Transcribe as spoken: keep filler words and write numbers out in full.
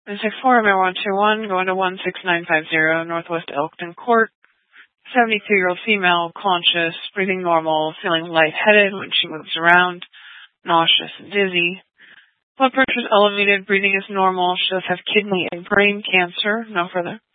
six four, one two one, going to one six nine five zero, Northwest Elkton Court. seventy-two-year-old female, conscious, breathing normal, feeling lightheaded when she moves around, nauseous and dizzy. Blood pressure is elevated, breathing is normal. She does have kidney and brain cancer. No further